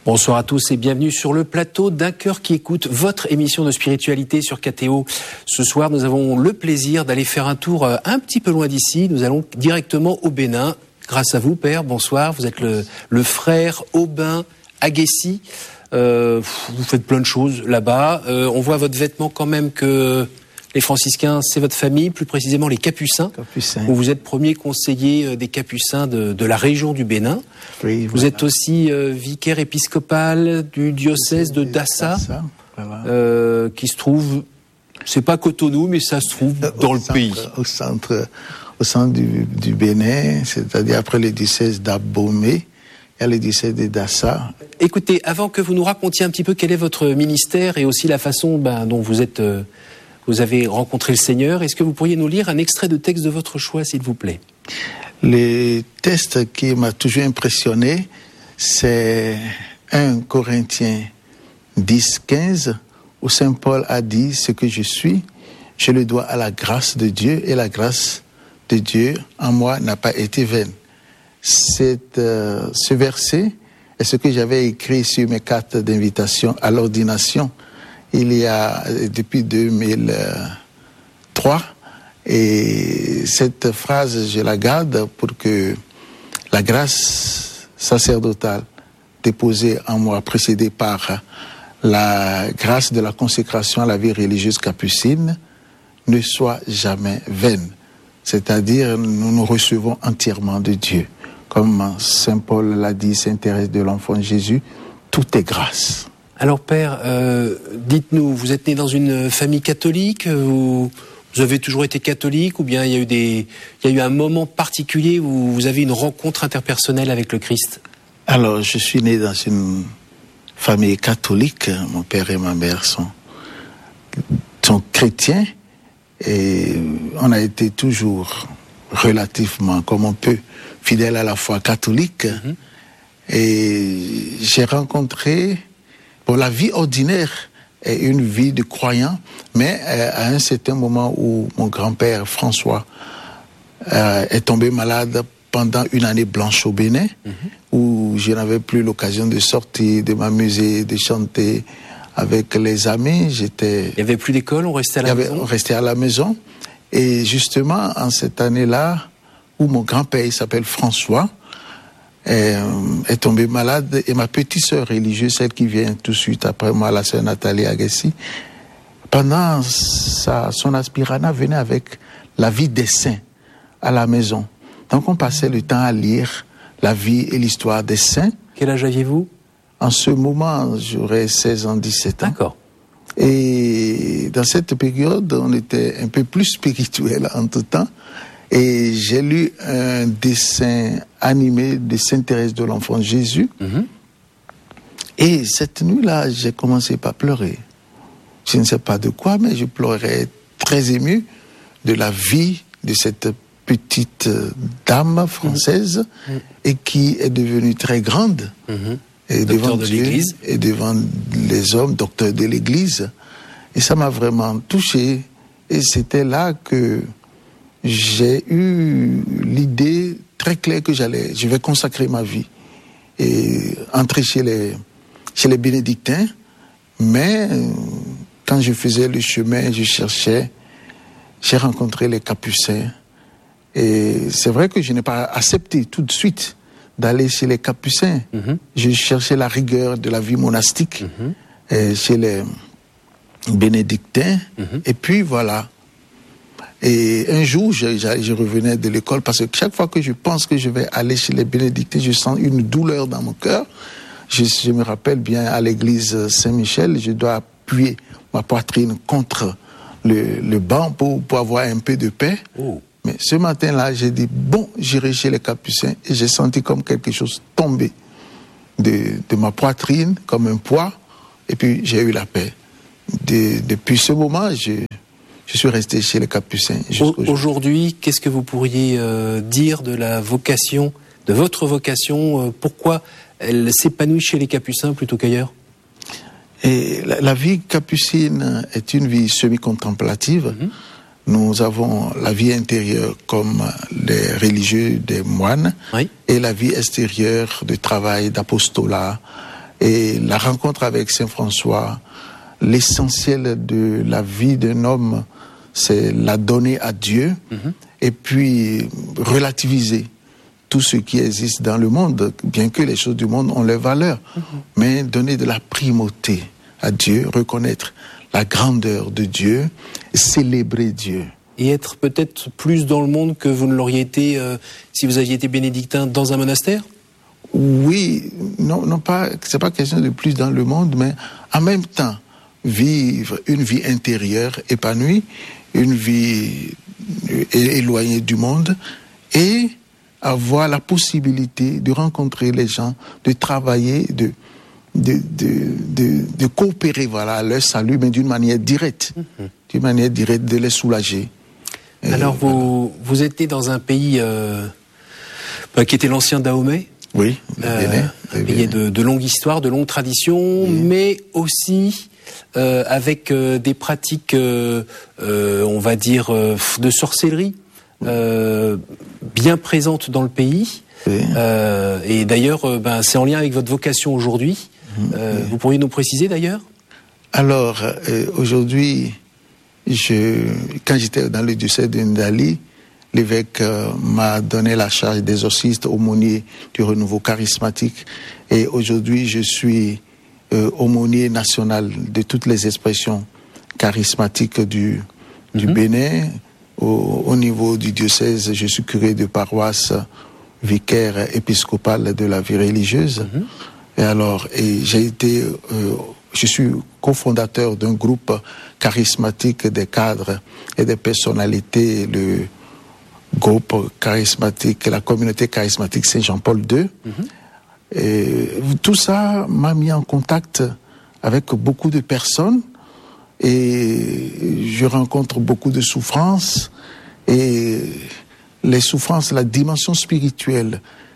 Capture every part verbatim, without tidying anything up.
Bonsoir à tous et bienvenue sur le plateau d'Un Cœur qui écoute, votre émission de spiritualité sur K T O. Ce soir, nous avons le plaisir d'aller faire un tour un petit peu loin d'ici. Nous allons directement au Bénin. Grâce à vous, Père, bonsoir. Vous êtes le, le frère Aubin Aguessi. Euh, vous faites plein de choses là-bas. Euh, on voit votre vêtement quand même que les franciscains, c'est votre famille, plus précisément les Capucins. Capucins. Où vous êtes premier conseiller des Capucins de, de la région du Bénin. Oui, vous voilà. êtes aussi euh, vicaire épiscopal du diocèse de Dassa, Dassa, voilà. euh, qui se trouve, c'est pas Cotonou, mais ça se trouve dans au le centre, pays. Au centre, au centre du, du Bénin, c'est-à-dire après le diocèse d'Abomey, il y a le diocèse de Dassa. Écoutez, avant que vous nous racontiez un petit peu quel est votre ministère et aussi la façon ben, dont vous êtes, euh, vous avez rencontré le Seigneur, est-ce que vous pourriez nous lire un extrait de texte de votre choix, s'il vous plaît? Le texte qui m'a toujours impressionné, c'est un Corinthiens dix, quinze, où Saint Paul a dit « Ce que je suis, je le dois à la grâce de Dieu, et la grâce de Dieu en moi n'a pas été vaine. » Cette, euh, ce verset est ce que j'avais écrit sur mes cartes d'invitation à l'ordination il y a depuis deux mille trois, et cette phrase je la garde pour que la grâce sacerdotale déposée en moi, précédée par la grâce de la consécration à la vie religieuse capucine, ne soit jamais vaine. C'est-à-dire, nous nous recevons entièrement de Dieu. Comme Saint Paul l'a dit, Saint Thérèse de l'Enfant Jésus, tout est grâce. Alors Père, euh, dites-nous, vous êtes né dans une famille catholique, ou vous avez toujours été catholique, ou bien il y a eu des, il y a eu un moment particulier où vous avez une rencontre interpersonnelle avec le Christ? Alors, je suis né dans une famille catholique. Mon père et ma mère sont, sont chrétiens, et on a été toujours relativement, comme on peut, fidèles à la foi catholique. Mm-hmm. Et j'ai rencontré, pour la vie ordinaire, est une vie de croyant, mais euh, à un certain moment où mon grand-père François euh, est tombé malade pendant une année blanche au Bénin, mm-hmm. où je n'avais plus l'occasion de sortir, de m'amuser, de chanter avec les amis. J'étais. Il n'y avait plus d'école, on restait à la avait, maison. On restait à la maison, et justement en cette année-là, où mon grand-père, il s'appelle François, est, est tombé malade, et ma petite sœur religieuse, celle qui vient tout de suite après moi, la sœur Nathalie Aguessi, pendant sa, son aspirana, venait avec la vie des saints à la maison. Donc on passait le temps à lire la vie et l'histoire des saints. Quel âge aviez-vous? En ce moment, j'aurais seize ans, dix-sept ans. D'accord. Et dans cette période, on était un peu plus spirituel en tout temps. Et j'ai lu un dessin animé de Sainte Thérèse de l'Enfant Jésus. Mm-hmm. Et cette nuit-là, j'ai commencé par pleurer. Je ne sais pas de quoi, mais je pleurais très ému de la vie de cette petite dame française, mm-hmm. et qui est devenue très grande. Mm-hmm. Et devant de Dieu l'Église. Et devant les hommes, docteur de l'Église. Et ça m'a vraiment touché. Et c'était là que j'ai eu l'idée très claire que j'allais, je vais consacrer ma vie et entrer chez les, chez les bénédictins. Mais quand je faisais le chemin, je cherchais, j'ai rencontré les Capucins. Et c'est vrai que je n'ai pas accepté tout de suite d'aller chez les Capucins. Mm-hmm. Je cherchais la rigueur de la vie monastique, mm-hmm. et chez les bénédictins. Mm-hmm. Et puis voilà. Et un jour, je, je revenais de l'école, parce que chaque fois que je pense que je vais aller chez les bénédictins, je sens une douleur dans mon cœur. Je, je me rappelle bien, à l'église Saint-Michel, je dois appuyer ma poitrine contre le, le banc pour, pour avoir un peu de paix. Oh. Mais ce matin-là, j'ai dit, bon, j'irai chez les Capucins, et j'ai senti comme quelque chose tomber de, de ma poitrine, comme un poids, et puis j'ai eu la paix. De, depuis ce moment, je, je suis resté chez les Capucins. Aujourd'hui, qu'est-ce que vous pourriez euh, dire de la vocation, de votre vocation, euh, pourquoi elle s'épanouit chez les Capucins plutôt qu'ailleurs? Et la, la vie capucine est une vie semi-contemplative. Mm-hmm. Nous avons la vie intérieure comme les religieux, des moines, oui. et la vie extérieure de travail, d'apostolat Et la rencontre avec Saint François, l'essentiel de la vie d'un homme, c'est la donner à Dieu, mm-hmm. et puis relativiser tout ce qui existe dans le monde, bien que les choses du monde ont leur valeur, mm-hmm. mais donner de la primauté à Dieu, reconnaître la grandeur de Dieu, célébrer Dieu. Et être peut-être plus dans le monde que vous ne l'auriez été euh, si vous aviez été bénédictin dans un monastère ? Oui, non, non pas, c'est pas question de plus dans le monde, mais en même temps, vivre une vie intérieure épanouie, une vie éloignée du monde, et avoir la possibilité de rencontrer les gens, de travailler, de, de, de, de, de coopérer, voilà, à leur salut, mais d'une manière directe, mmh. d'une manière directe, de les soulager. Alors, et, vous, voilà. vous étiez dans un pays euh, bah, qui était l'ancien Dahomey. Oui, euh, Bénin, un pays de, de longue histoire, de longue tradition, oui. mais aussi euh, avec euh, des pratiques, euh, euh, on va dire, euh, de sorcellerie euh, bien présentes dans le pays. Oui. Euh, et d'ailleurs, euh, ben, c'est en lien avec votre vocation aujourd'hui. Euh, oui. Vous pourriez nous préciser d'ailleurs ? Alors, euh, aujourd'hui, je, quand j'étais dans le diocèse de Ndali, l'évêque euh, m'a donné la charge d'exorciste aumônier du renouveau charismatique. Et aujourd'hui, je suis euh, aumônier national de toutes les expressions charismatiques du, du mm-hmm. Bénin. Au, au niveau du diocèse, je suis curé de paroisse, vicaire épiscopal de la vie religieuse. Mm-hmm. Et alors, et j'ai été, euh, je suis cofondateur d'un groupe charismatique des cadres et des personnalités, le groupe charismatique, la communauté charismatique Saint-Jean-Paul deux. Mm-hmm. Et tout ça m'a mis en contact avec beaucoup de personnes et je rencontre beaucoup de souffrances et les souffrances, la dimension spirituelle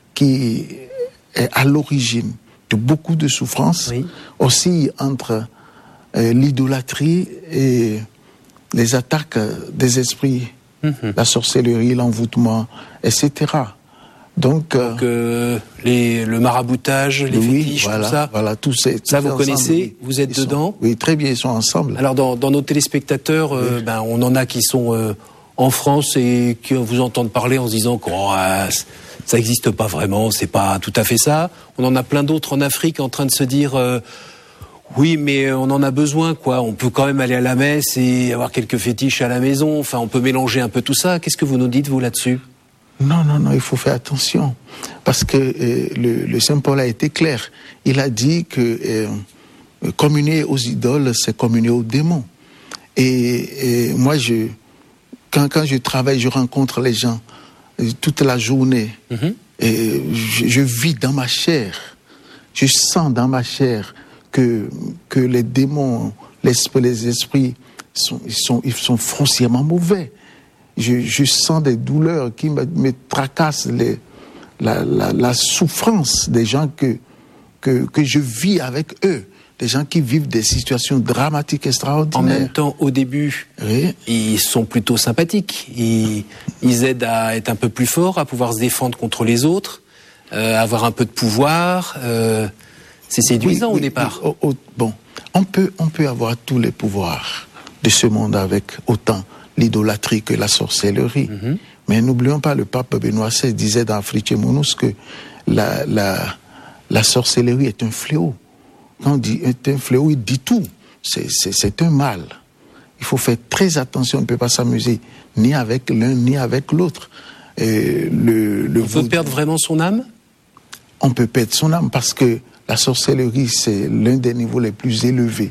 qui est à l'origine de beaucoup de souffrances, oui. aussi entre euh, l'idolâtrie et les attaques des esprits, mmh. la sorcellerie, l'envoûtement, et cetera. Donc, Donc euh, les, le maraboutage, les oui, fétiches, voilà, tout ça, voilà, tout c'est, ça tout vous connaissez, oui. vous êtes ils dedans. Sont, oui, très bien, ils sont ensemble. Alors dans, dans nos téléspectateurs, oui. euh, ben, on en a qui sont euh, en France et qui vous entendent parler en se disant que oh, euh, ça n'existe pas vraiment, c'est pas tout à fait ça. On en a plein d'autres en Afrique en train de se dire euh, oui, mais on en a besoin, quoi. On peut quand même aller à la messe et avoir quelques fétiches à la maison. Enfin, on peut mélanger un peu tout ça. Qu'est-ce que vous nous dites, vous, là-dessus ? Non, non, non, il faut faire attention. Parce que euh, le, le Saint Paul a été clair. Il a dit que euh, communier aux idoles, c'est communier aux démons. Et, et moi, je, quand, quand je travaille, je rencontre les gens euh, toute la journée. Mm-hmm. Et je, je vis dans ma chair. Je sens dans ma chair que, que les démons, les, les esprits, sont, ils, sont, ils sont foncièrement mauvais. Je, je sens des douleurs qui me, me tracassent, les, la, la, la souffrance des gens que, que, que je vis avec eux, des gens qui vivent des situations dramatiques extraordinaires. En même temps, au début, oui. ils sont plutôt sympathiques. Ils, ils aident à être un peu plus forts, à pouvoir se défendre contre les autres, euh, avoir un peu de pouvoir. Euh, c'est séduisant oui, oui, au départ. Oui, au, au, bon, on peut, on peut avoir tous les pouvoirs de ce monde avec autant l'idolâtrie que la sorcellerie. Mm-hmm. Mais n'oublions pas, le pape Benoît seize disait dans Afrique Mounous que la, la, la sorcellerie est un fléau. Quand on dit est un fléau, il dit tout. C'est, c'est, c'est un mal. Il faut faire très attention, on ne peut pas s'amuser ni avec l'un ni avec l'autre. Et le, le on peut perdre vraiment son âme ? On peut perdre son âme parce que la sorcellerie, c'est l'un des niveaux les plus élevés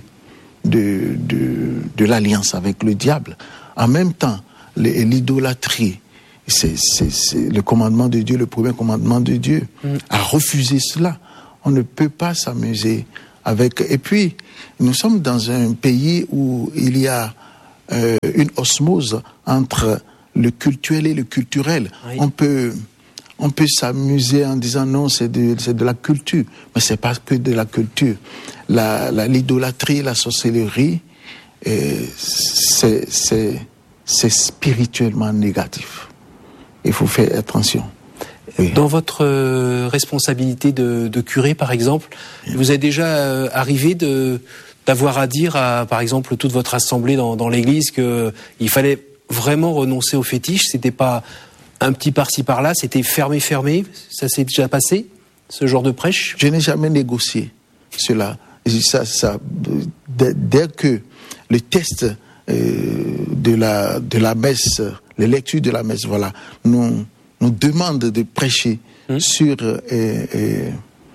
de, de, de l'alliance avec le diable. En même temps, l'idolâtrie, c'est, c'est, c'est le commandement de Dieu, le premier commandement de Dieu, mm. à refuser cela. On ne peut pas s'amuser avec... Et puis, nous sommes dans un pays où il y a euh, une osmose entre le cultuel et le culturel. Oui. On peut, on peut s'amuser en disant non, c'est de, c'est de la culture. Mais c'est pas que de la culture. La, la, l'idolâtrie, la sorcellerie, Et c'est, c'est, c'est spirituellement négatif. Il faut faire attention. Oui. Dans votre euh, responsabilité de, de curé, par exemple, oui. vous êtes déjà euh, arrivé de, d'avoir à dire à, par exemple, toute votre assemblée dans, dans l'église qu'il fallait vraiment renoncer aux fétiches. C'était pas un petit par-ci par-là, c'était fermé, fermé. Ça s'est déjà passé, ce genre de prêche? Je n'ai jamais négocié cela. Ça, ça, dès, dès que le test euh, de la de la messe, les lectures de la messe, voilà, nous nous demande de prêcher mmh. sur euh, euh,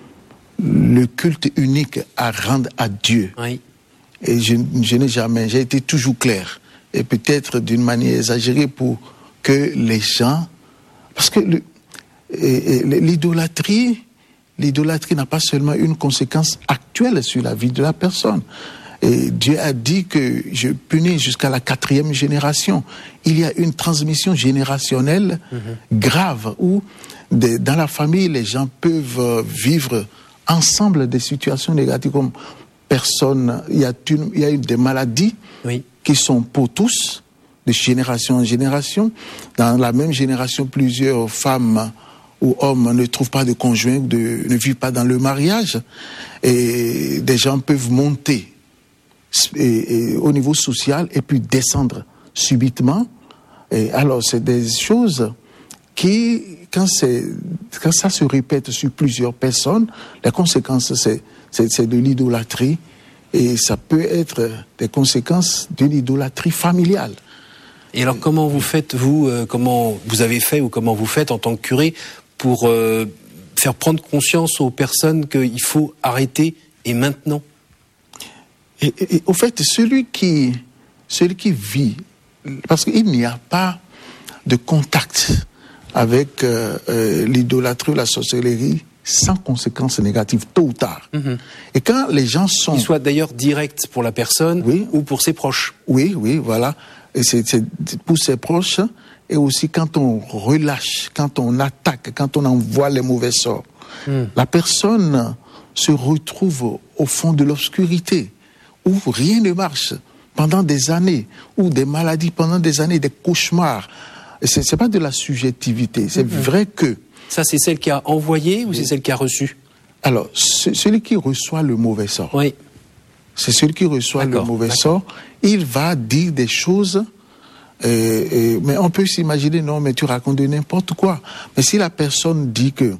le culte unique à rendre à Dieu. Oui. Et je, je n'ai jamais, j'ai été toujours clair, et peut-être d'une manière exagérée pour que les gens, parce que le, et, et, l'idolâtrie, l'idolâtrie n'a pas seulement une conséquence actuelle sur la vie de la personne. Et Dieu a dit que je punis jusqu'à la quatrième génération. Il y a une transmission générationnelle mmh. grave où des, dans la famille, les gens peuvent vivre ensemble des situations négatives comme personne. Il y a, une, il y a une, des maladies oui. qui sont pour tous, de génération en génération. Dans la même génération, plusieurs femmes ou hommes ne trouvent pas de conjoint, de, ne vivent pas dans le mariage. Et des gens peuvent monter et, et, au niveau social et puis descendre subitement. Et alors, c'est des choses qui, quand, c'est, quand ça se répète sur plusieurs personnes, la conséquence, c'est, c'est, c'est de l'idolâtrie. Et ça peut être des conséquences de l'idolâtrie familiale. Et alors, comment vous faites, vous, euh, comment vous avez fait ou comment vous faites en tant que curé pour euh, faire prendre conscience aux personnes qu'il faut arrêter et maintenant? Et, et, et au fait, celui qui, celui qui vit, parce qu'il n'y a pas de contact avec euh, euh, l'idolâtrie ou la sorcellerie sans conséquences négatives, tôt ou tard. Mm-hmm. Et quand les gens sont... Qu'ils soient d'ailleurs directs pour la personne oui. ou pour ses proches. Oui, oui, voilà. Et c'est, c'est pour ses proches, et aussi quand on relâche, quand on attaque, quand on envoie les mauvais sorts. Mm. La personne se retrouve au fond de l'obscurité, où rien ne marche pendant des années, ou des maladies pendant des années, des cauchemars. Et c'est, c'est pas de la subjectivité, c'est mm-hmm. vrai que... Ça, c'est celle qui a envoyé ou oui. c'est celle qui a reçu? Alors, c'est celui qui reçoit le mauvais sort. Oui. C'est celui qui reçoit d'accord, le mauvais d'accord. sort. Il va dire des choses, euh, euh, mais on peut s'imaginer, non, mais tu racontes de n'importe quoi. Mais si la personne dit que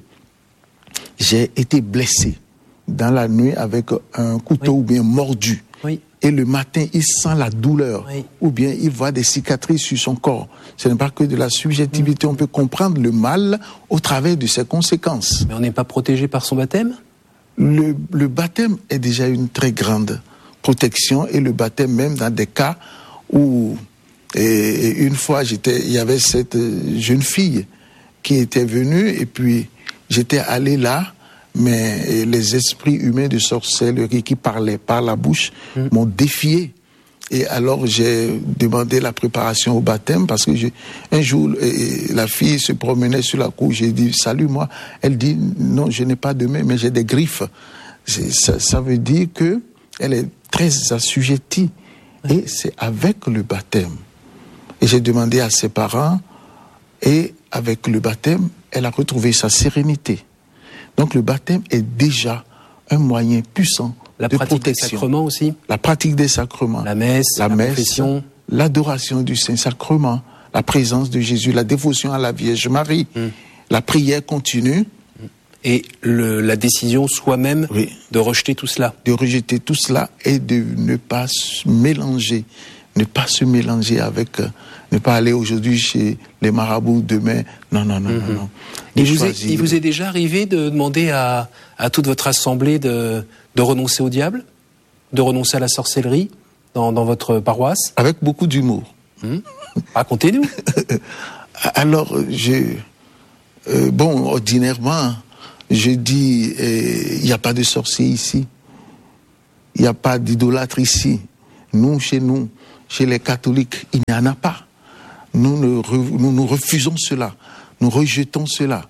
j'ai été blessé dans la nuit avec un couteau oui. ou bien mordu, oui. et le matin, il sent la douleur, oui. ou bien il voit des cicatrices sur son corps. Ce n'est pas que de la subjectivité. Mmh. On peut comprendre le mal au travers de ses conséquences. Mais on n'est pas protégé par son baptême ? le, le baptême est déjà une très grande protection, et le baptême même dans des cas où, et, et une fois, j'étais, il y avait cette jeune fille qui était venue, et puis j'étais allé là, mais les esprits humains de sorcellerie qui parlaient par la bouche mmh. m'ont défié. Et alors j'ai demandé la préparation au baptême, parce que je, un jour, et la fille se promenait sur la cour, j'ai dit « Salut, moi ». Elle dit « Non, je n'ai pas de main, mais j'ai des griffes ». Ça, ça veut dire que elle est très assujettie. Oui. Et c'est avec le baptême. Et j'ai demandé à ses parents, et avec le baptême, elle a retrouvé sa sérénité. Donc le baptême est déjà un moyen puissant la de pratique protection. des sacrements aussi. La pratique des sacrements. La messe, la, la messe, confession. L'adoration du Saint-Sacrement, la présence de Jésus, la dévotion à la Vierge Marie, mm. la prière continue. Et le, la décision soi-même oui. de rejeter tout cela. De rejeter tout cela et de ne pas se mélanger. Ne pas se mélanger avec... Euh, ne pas aller aujourd'hui chez les marabouts, demain. Non, non, non, mm-hmm. non. non. Il vous, est, il vous est déjà arrivé de demander à, à toute votre assemblée de, de renoncer au diable, de renoncer à la sorcellerie dans, dans votre paroisse? Avec beaucoup d'humour. Mmh. Racontez-nous. Alors, je, euh, bon, ordinairement, je dis, il n'y a pas de sorcier ici. Il n'y a pas d'idolâtre ici. Nous, chez nous, chez les catholiques, il n'y en a pas. Nous, nous, nous, nous refusons cela. Nous rejetons cela.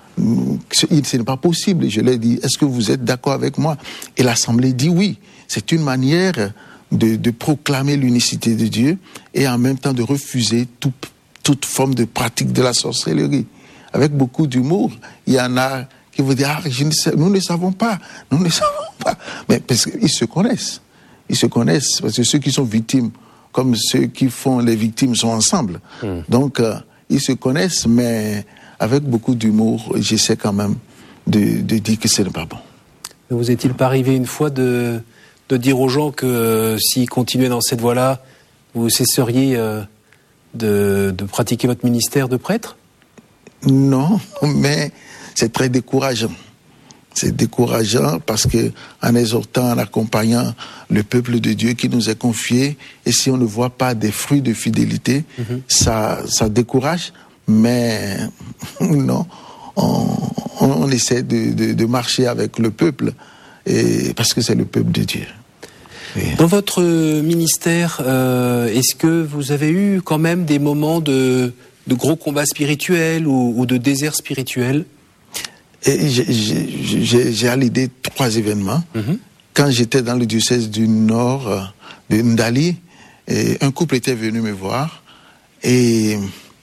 Ce n'est pas possible. Je leur ai dit, est-ce que vous êtes d'accord avec moi? Et l'Assemblée dit oui. C'est une manière de, de proclamer l'unicité de Dieu et en même temps de refuser tout, toute forme de pratique de la sorcellerie. avec beaucoup d'humour. Il y en a qui vous disent, ah, je ne sais, nous ne savons pas, nous ne savons pas. Mais parce qu'ils se connaissent. Ils se connaissent, parce que ceux qui sont victimes, comme ceux qui font les victimes, sont ensemble. Mmh. Donc, euh, ils se connaissent, mais avec beaucoup d'humour, j'essaie quand même de, de dire que ce n'est pas bon. Ne vous est-il pas arrivé une fois de, de dire aux gens que euh, s'ils continuaient dans cette voie-là, vous cesseriez euh, de, de pratiquer votre ministère de prêtre ? Non, mais c'est très décourageant. C'est décourageant parce que, en exhortant, en accompagnant le peuple de Dieu qui nous est confié, et si on ne voit pas des fruits de fidélité, mm-hmm. ça, ça décourage. Mais non, on, on, on essaie de, de, de marcher avec le peuple, et, parce que c'est le peuple de Dieu. Et... Dans votre ministère, euh, est-ce que vous avez eu quand même des moments de, de gros combats spirituels ou, ou de désert spirituel ? Et j'ai, j'ai, j'ai à l'idée trois événements. Mm-hmm. Quand j'étais dans le diocèse du Nord, de Ndali, et un couple était venu me voir et,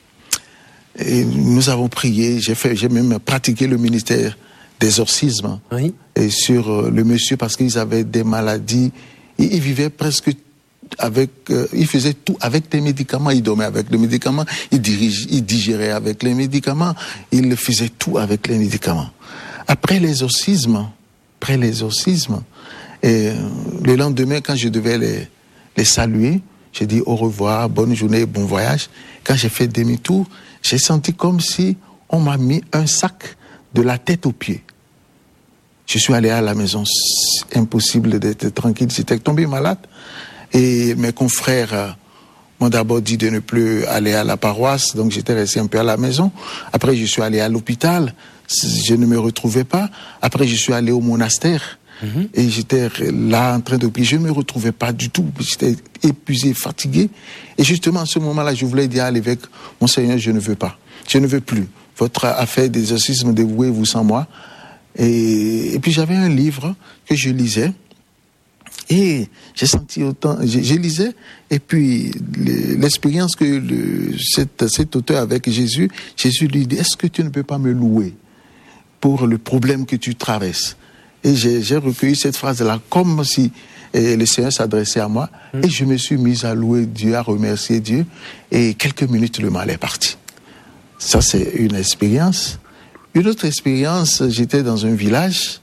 et nous avons prié. J'ai fait, j'ai même pratiqué le ministère d'exorcisme oui. et sur le monsieur parce qu'ils avaient des maladies. Ils, ils vivaient presque avec, euh, ils faisaient tout avec des médicaments. Ils dormaient avec les médicaments. Ils, dirige, ils digéraient avec les médicaments. Ils faisaient tout avec les médicaments. Après l'exorcisme, après l'exorcisme, et le lendemain, quand je devais les, les saluer, j'ai dit au revoir, bonne journée, bon voyage. Quand j'ai fait demi-tour, j'ai senti comme si on m'a mis un sac de la tête aux pieds. Je suis allé à la maison, c'est impossible d'être tranquille, j'étais tombé malade. Et mes confrères euh, m'ont d'abord dit de ne plus aller à la paroisse, donc j'étais resté un peu à la maison. Après, je suis allé à l'hôpital, je ne me retrouvais pas. Après, je suis allé au monastère, mm-hmm. et j'étais là en train de prier. Je ne me retrouvais pas du tout, j'étais épuisé, fatigué. Et justement, à ce moment-là, je voulais dire à l'évêque, « Monseigneur, je ne veux pas, je ne veux plus. Votre affaire d'exorcisme, dévouez-vous sans moi. » Et, et puis j'avais un livre que je lisais, et j'ai senti autant, je, je lisais, et puis l'expérience que le, cet, cet auteur avec Jésus, Jésus lui dit, est-ce que tu ne peux pas me louer pour le problème que tu traverses? Et j'ai, j'ai recueilli cette phrase-là comme si et le Seigneur s'adressait à moi, mmh. et je me suis mis à louer Dieu, à remercier Dieu, et quelques minutes, le mal est parti. Ça, c'est une expérience. Une autre expérience, j'étais dans un village,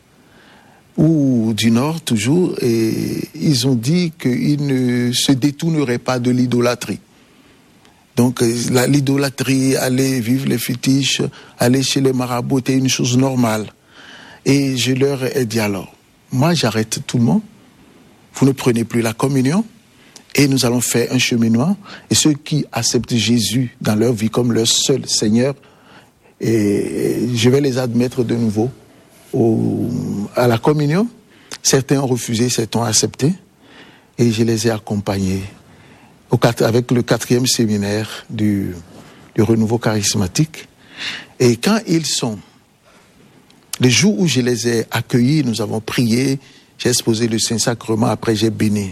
ou du Nord toujours, et ils ont dit qu'ils ne se détourneraient pas de l'idolâtrie. Donc la, l'idolâtrie, aller vivre les fétiches, aller chez les marabouts était une chose normale. Et je leur ai dit alors, moi j'arrête tout le monde, vous ne prenez plus la communion, et nous allons faire un cheminement, et ceux qui acceptent Jésus dans leur vie comme leur seul Seigneur, et je vais les admettre de nouveau Au, à la communion. Certains ont refusé, certains ont accepté, et je les ai accompagnés au, avec le quatrième séminaire du, du renouveau charismatique. Et quand ils sont, le jour où je les ai accueillis, nous avons prié, j'ai exposé le Saint-Sacrement, après j'ai béni.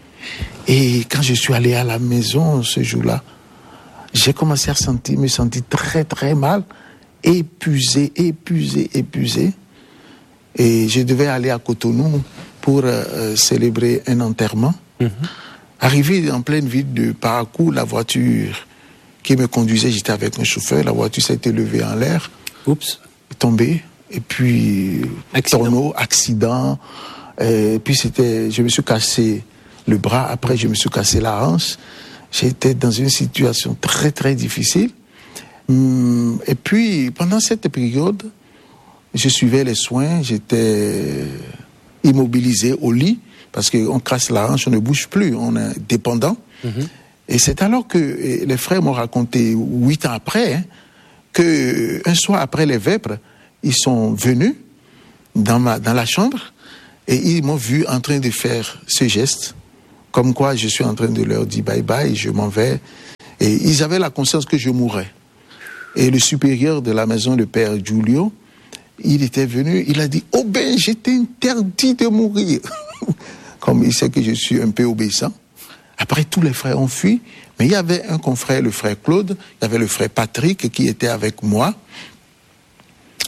Et quand je suis allé à la maison ce jour-là, j'ai commencé à sentir, me sentir très très mal, épuisé, épuisé, épuisé. Et je devais aller à Cotonou pour euh, célébrer un enterrement. Mm-hmm. Arrivé en pleine ville de Parakou, la voiture qui me conduisait, j'étais avec un chauffeur, la voiture s'est élevée en l'air. Oups. Tombée. Et puis, accident. Tornado, accident. Et puis, c'était, je me suis cassé le bras. Après, je me suis cassé la hanche. J'étais dans une situation très, très difficile. Et puis, pendant cette période, je suivais les soins, j'étais immobilisé au lit, parce qu'on casse la hanche, on ne bouge plus, on est dépendant. Mm-hmm. Et c'est alors que les frères m'ont raconté, huit ans après, hein, qu'un soir après les vêpres, ils sont venus dans, ma, dans la chambre, et ils m'ont vu en train de faire ce geste, comme quoi je suis en train de leur dire bye bye, je m'en vais. Et ils avaient la conscience que je mourrais. Et le supérieur de la maison, le père Giulio, il était venu, il a dit « Oh ben, j'étais interdit de mourir !» Comme il sait que je suis un peu obéissant. Après, tous les frères ont fui, mais il y avait un confrère, le frère Claude, il y avait le frère Patrick qui était avec moi.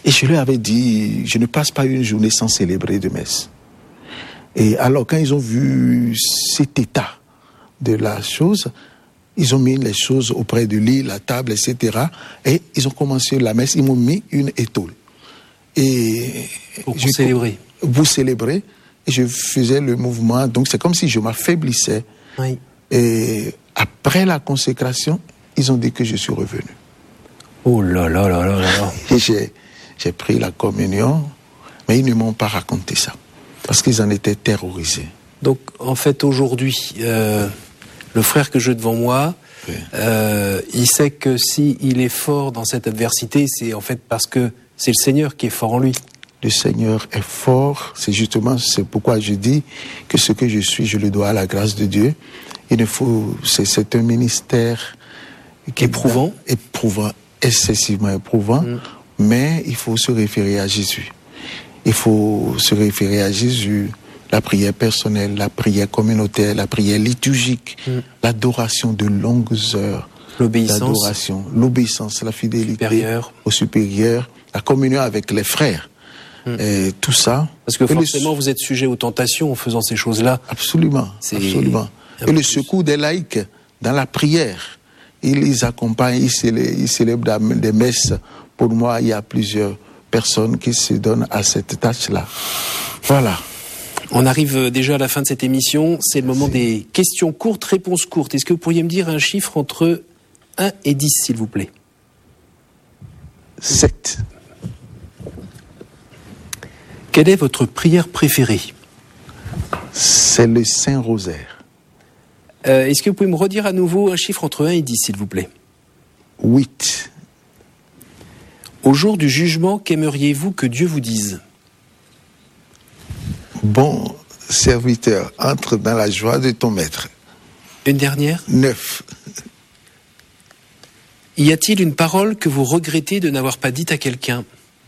Et je leur avais dit, je ne passe pas une journée sans célébrer de messe. Et alors, quand ils ont vu cet état de la chose, ils ont mis les choses auprès du lit, la table, et cetera. Et ils ont commencé la messe, ils m'ont mis une étole. Et pour vous célébrer. Vous célébrer. Et je faisais le mouvement. Donc, c'est comme si je m'affaiblissais. Oui. Et après la consécration, ils ont dit que je suis revenu. Oh là là là là là. Et j'ai, j'ai pris la communion, mais ils ne m'ont pas raconté ça. Parce qu'ils en étaient terrorisés. Donc, en fait, aujourd'hui, euh, le frère que j'ai devant moi, oui. euh, il sait que s'il est fort dans cette adversité, c'est en fait parce que c'est le Seigneur qui est fort en lui. Le Seigneur est fort. C'est justement, c'est pourquoi je dis que ce que je suis, je le dois à la grâce de Dieu. Il ne faut, c'est, c'est un ministère qui éprouvant, est éprouvant, excessivement éprouvant, mm. mais il faut se référer à Jésus. Il faut se référer à Jésus, la prière personnelle, la prière communautaire, la prière liturgique, mm. l'adoration de longues heures, l'obéissance, l'adoration, l'obéissance, la fidélité supérieur. au supérieur, la communion avec les frères. Mm. Et tout ça. Parce que forcément, le... vous êtes sujet aux tentations en faisant ces choses-là. Absolument, c'est absolument. Et le secours des laïcs dans la prière, ils les accompagnent, ils célèbrent, ils célèbrent des messes. Pour moi, il y a plusieurs personnes qui se donnent à cette tâche-là. Voilà. On arrive déjà à la fin de cette émission. C'est le moment des questions courtes, réponses courtes. Est-ce que vous pourriez me dire un chiffre entre un et dix, s'il vous plaît? sept. Quelle est votre prière préférée? C'est le Saint-Rosaire. Euh, est-ce que vous pouvez me redire à nouveau un chiffre entre un et dix, s'il vous plaît? huit. Au jour du jugement, qu'aimeriez-vous que Dieu vous dise? Bon serviteur, entre dans la joie de ton maître. Une dernière? neuf. Y a-t-il une parole que vous regrettez de n'avoir pas dite à quelqu'un?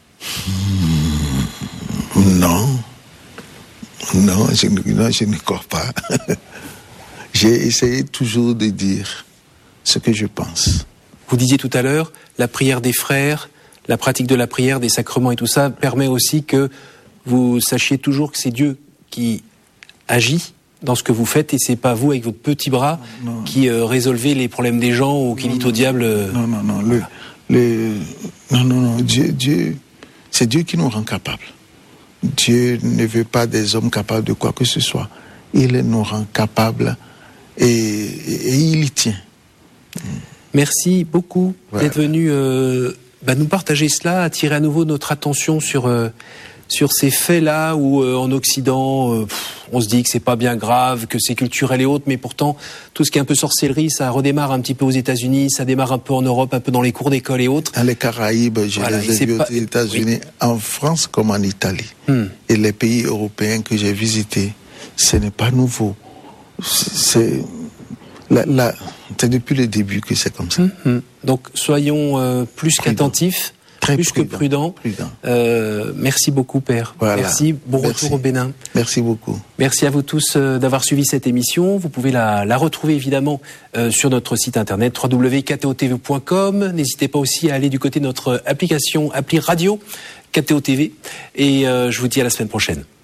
Non. Non, je, non, je ne crois pas. J'ai essayé toujours de dire ce que je pense. Vous disiez tout à l'heure, la prière des frères, la pratique de la prière, des sacrements et tout ça permet aussi que vous sachiez toujours que c'est Dieu qui agit dans ce que vous faites et c'est pas vous avec votre petit bras non, qui euh, résolvez les problèmes des gens ou qui dites au diable. Euh... Non, non, non, le, le, non, non, non, Dieu, Dieu, c'est Dieu qui nous rend capables. Dieu ne veut pas des hommes capables de quoi que ce soit. Il nous rend capables et, et, et il y tient. Merci beaucoup voilà. d'être venu euh, bah, nous partager cela, attirer à nouveau notre attention sur euh, sur ces faits-là où euh, en Occident euh, pff, on se dit que c'est pas bien grave, que c'est culturel et autres, mais pourtant tout ce qui est un peu sorcellerie, ça redémarre un petit peu aux États-Unis, ça démarre un peu en Europe, un peu dans les cours d'école et autres. Dans les Caraïbes, je voilà, les ai vus pas... aux États-Unis, oui. en France comme en Italie, hmm. et les pays européens que j'ai visités, ce n'est pas nouveau. C'est la, la, c'est depuis le début que c'est comme ça. Mmh. Donc soyons euh, plus prudent. qu'attentifs, Très plus prudent. que prudents. Prudent. Euh, merci beaucoup, Père. Voilà. Merci. Bon merci. retour au Bénin. Merci beaucoup. Merci à vous tous euh, d'avoir suivi cette émission. Vous pouvez la, la retrouver évidemment euh, sur notre site internet w w w point k t o t v point com. N'hésitez pas aussi à aller du côté de notre application, appli radio K T O T V. Et euh, je vous dis à la semaine prochaine.